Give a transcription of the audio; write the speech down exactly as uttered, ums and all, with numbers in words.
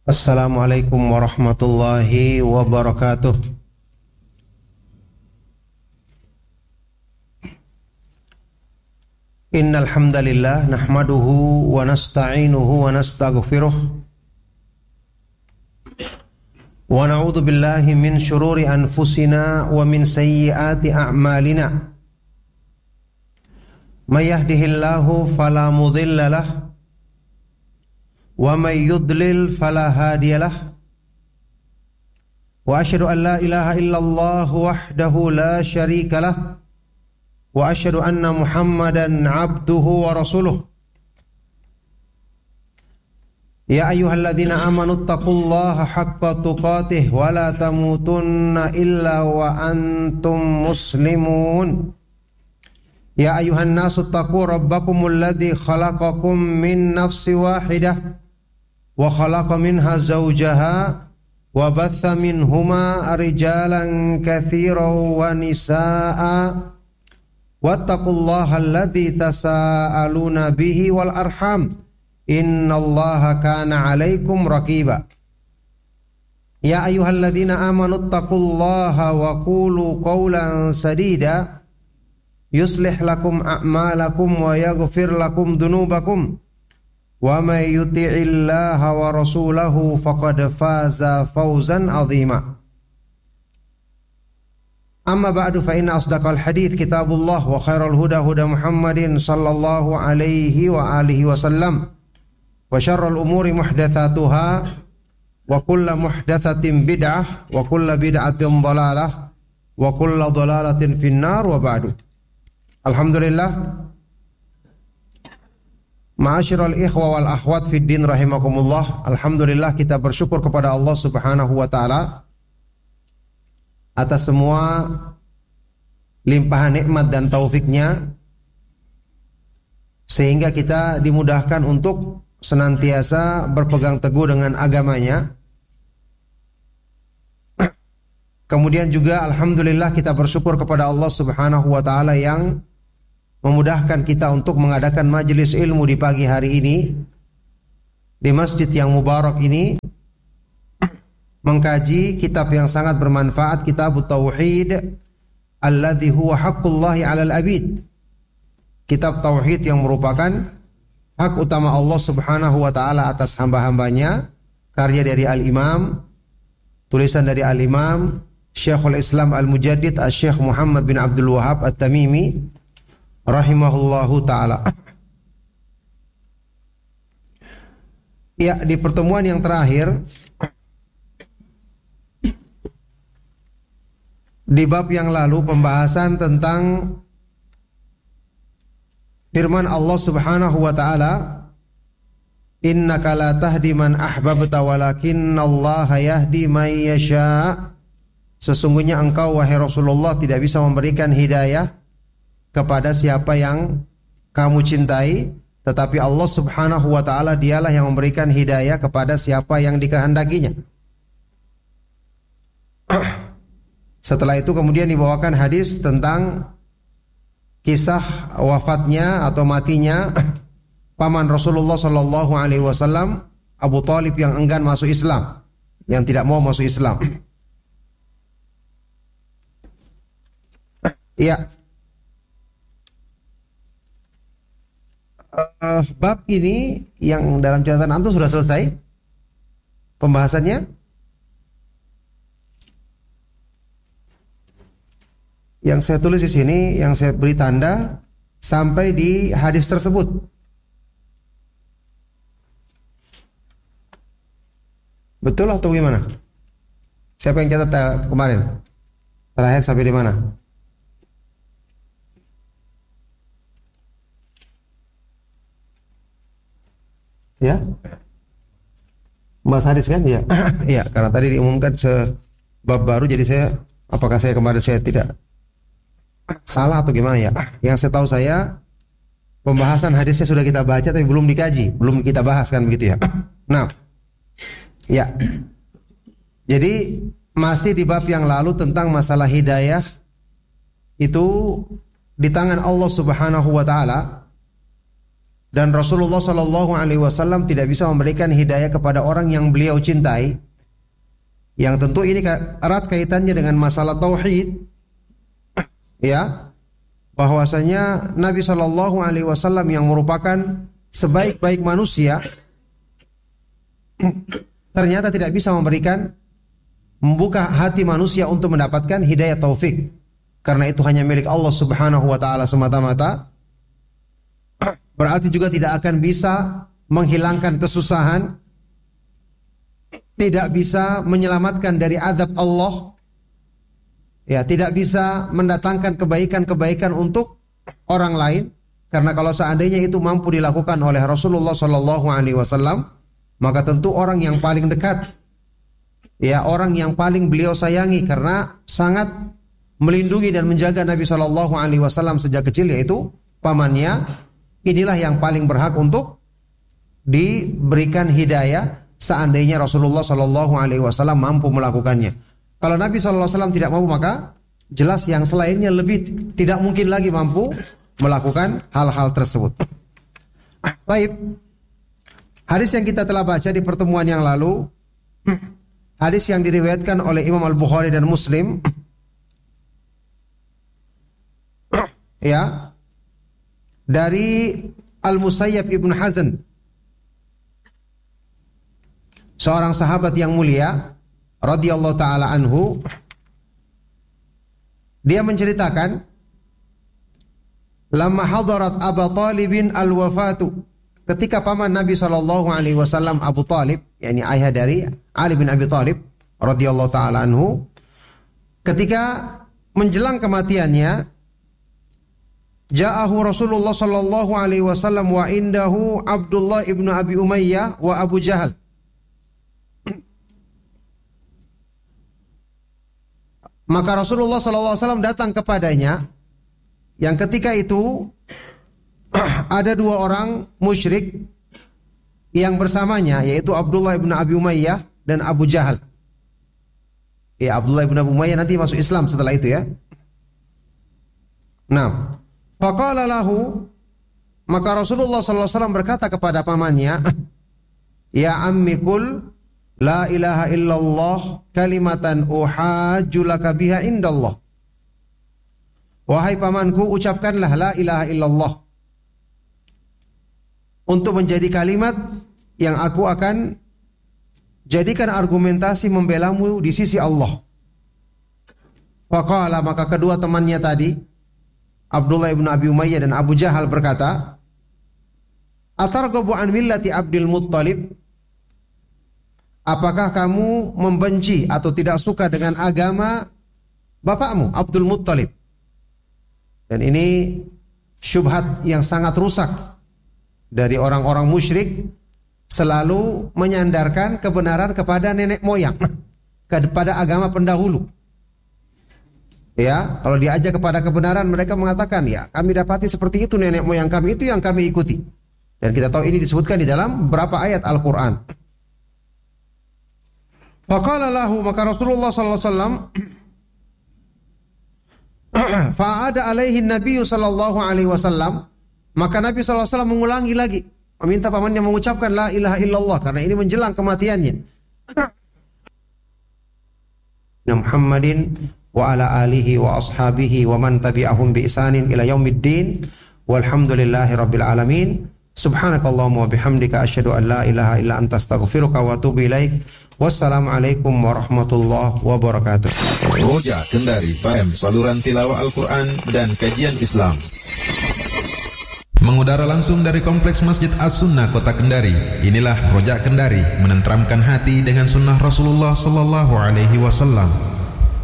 Assalamualaikum warahmatullahi wabarakatuh. Innal hamdalillah nahmaduhu wa nasta'inuhu wa nastaghfiruh wa na'udzu billahi min shururi anfusina wa min sayyiati a'malina. May yahdihillahu fala mudilla lahu wa may yudlil fala hadiyalah. Wa asyhadu an la ilaha illallah wahdahu la syarikalah wa asyhadu anna Muhammadan abduhu wa rasuluh. Ya ayyuhalladzina amanu taqullaha haqqa tuqatih wa la tamutunna illa wa antum muslimun. Ya ayyuhan nasu taqu rabbakumul ladzi khalaqakum min nafsin wahidah wa khalaqa minha zawjaha wa batha minhuma rijalan katsiran wa nisaa'a wattaqullaha alladzi tasaaluna bihi wal arham innallaha kana 'alaikum raqiba. Ya ayyuhalladzina amanu taqullaha wa qulu qawlan sadida yuslih lakum a'malakum wa yaghfir lakum dhunubakum wa may yuti'illaha wa rasulahu faqad faza fawzan 'azima. Amma ba'du fa inna asdaqal hadits kitabullah wa khairal huda huda Muhammadin sallallahu alaihi wa alihi wasallam wa syarrul umuri muhdatsatuha wa kullu muhdatsatin bid'ah wa kullu bid'atin dhalalah wa kullu dhalalatin finnar wa ba'du. Alhamdulillah, ma'asyiral ikhwa wal akhwat fid din rahimakumullah. Alhamdulillah, kita bersyukur kepada Allah Subhanahu wa taala atas semua limpahan nikmat dan taufiknya, sehingga kita dimudahkan untuk senantiasa berpegang teguh dengan agamanya. Kemudian juga alhamdulillah kita bersyukur kepada Allah Subhanahu wa taala yang memudahkan kita untuk mengadakan majelis ilmu di pagi hari ini di masjid yang mubarak ini, mengkaji kitab yang sangat bermanfaat, kitab Tauhid alladzi huwa haqqullahi 'alal abid. Kitab tauhid yang merupakan hak utama Allah Subhanahu wa taala atas hamba-hambanya, karya dari Al-Imam, tulisan dari Al-Imam Syekhul Islam Al-Mujaddid Asy-Syaikh Muhammad bin Abdul Wahhab At-Tamimi rahimahullahu ta'ala. Ya, di pertemuan yang terakhir di bab yang lalu pembahasan tentang firman Allah Subhanahu wa ta'ala, innaka la tahdi man ahbabta walakinallaha yahdi man yasha'. Sesungguhnya engkau wahai Rasulullah tidak bisa memberikan hidayah kepada siapa yang kamu cintai, tetapi Allah Subhanahu wa taala dialah yang memberikan hidayah kepada siapa yang dikehendakinya. Setelah itu kemudian dibawakan hadis tentang kisah wafatnya atau matinya paman Rasulullah sallallahu alaihi wasallam, Abu Thalib, yang enggan masuk Islam, yang tidak mau masuk Islam. Ya. Uh, bab ini yang dalam catatan antum sudah selesai pembahasannya. Yang saya tulis di sini, yang saya beri tanda sampai di hadis tersebut. Betul atau gimana? Siapa yang catat kemarin? Terakhir sampai di mana? Ya, bahas hadis kan? Ya, ya. Karena tadi diumumkan sebab baru, jadi saya, apakah saya kemarin saya tidak salah atau gimana ya? Yang saya tahu saya pembahasan hadisnya sudah kita baca tapi belum dikaji, belum kita bahas kan begitu ya? Nah, ya. Jadi masih di bab yang lalu tentang masalah hidayah itu di tangan Allah Subhanahu wa taala. dan Rasulullah Shallallahu Alaihi Wasallam tidak bisa memberikan hidayah kepada orang yang beliau cintai, yang tentu ini erat kaitannya dengan masalah tauhid, ya, bahwasanya Nabi Shallallahu Alaihi Wasallam yang merupakan sebaik-baik manusia ternyata tidak bisa memberikan, membuka hati manusia untuk mendapatkan hidayah taufik, karena itu hanya milik Allah Subhanahu Wa Taala semata-mata. Berarti juga tidak akan bisa menghilangkan kesusahan, tidak bisa menyelamatkan dari azab Allah, ya, tidak bisa mendatangkan kebaikan-kebaikan untuk orang lain, karena kalau seandainya itu mampu dilakukan oleh Rasulullah Shallallahu Alaihi Wasallam, maka tentu orang yang paling dekat, ya, orang yang paling beliau sayangi karena sangat melindungi dan menjaga Nabi Shallallahu Alaihi Wasallam sejak kecil, yaitu pamannya. Inilah yang paling berhak untuk diberikan hidayah seandainya Rasulullah Shallallahu Alaihi Wasallam mampu melakukannya. Kalau Nabi Shallallahu Alaihi Wasallam tidak mampu, maka jelas yang selainnya lebih tidak mungkin lagi mampu melakukan hal-hal tersebut. Baik, hadis yang kita telah baca di pertemuan yang lalu, hadis yang diriwayatkan oleh Imam Al-Bukhari dan Muslim, ya, dari Al-Musayyab Ibn Hazn, seorang sahabat yang mulia radhiyallahu taala anhu. Dia menceritakan, lamma hadarat Abu Talibin al-wafatu, ketika paman Nabi sallallahu alaihi wasallam Abu Talib, yakni ayah dari Ali bin Abi Talib radhiyallahu taala anhu, ketika menjelang kematiannya, ja'ahu Rasulullah sallallahu alaihi wasallam wa indahu Abdullah ibnu Abi Umayyah wa Abu Jahal. Maka Rasulullah sallallahu alaihi wasallam datang kepadanya, yang ketika itu ada dua orang musyrik yang bersamanya, yaitu Abdullah ibnu Abi Umayyah dan Abu Jahal. Ya, Abdullah ibnu Abi Umayyah nanti masuk Islam setelah itu, ya. Nah, faqala lahu, maka Rasulullah sallallahu alaihi wasallam berkata kepada pamannya, ya ammi qul la ilaha illallah kalimatan uhajju laka biha indallah. Wahai pamanku, ucapkanlah la ilaha illallah untuk menjadi kalimat yang aku akan jadikan argumentasi membelamu di sisi Allah. Faqala, maka kedua temannya tadi, Abdullah ibn Abi Umayyah dan Abu Jahal berkata, atarghabu an millati Abdul Muttalib, apakah kamu membenci atau tidak suka dengan agama bapakmu Abdul Muttalib? Dan ini syubhat yang sangat rusak dari orang-orang musyrik, selalu menyandarkan kebenaran kepada nenek moyang, kepada agama pendahulu. Ya, kalau diajak kepada kebenaran, mereka mengatakan, ya, kami dapati seperti itu nenek moyang kami, itu yang kami ikuti. Dan kita tahu ini disebutkan di dalam beberapa ayat Al-Quran. Faqala lahu, maka Rasulullah sallallahu alaihi wasallam fa'ada alaihi Nabi sallallahu alaihi wasallam, maka Nabi sallallahu alaihi wasallam mengulangi lagi, meminta pamannya mengucapkan la ilaha illallah, karena ini menjelang kematiannya. Muhammadin wa ala alihi wa ashabihi wa man tabi'ahum bi ihsanin ila yaumiddin walhamdulillahi rabbil alamin. Subhanakallahumma wa bihamdika asyhadu an la ilaha illa anta astaghfiruka wa atubu ilaik. Wassalamualaikum warahmatullahi wabarakatuh. Roja Kendari F M, saluran tilawah Al-Quran dan kajian Islam. Mengudara langsung dari Kompleks Masjid As-Sunnah Kota Kendari. Inilah Roja Kendari, menenteramkan hati dengan sunnah Rasulullah sallallahu alaihi wasallam.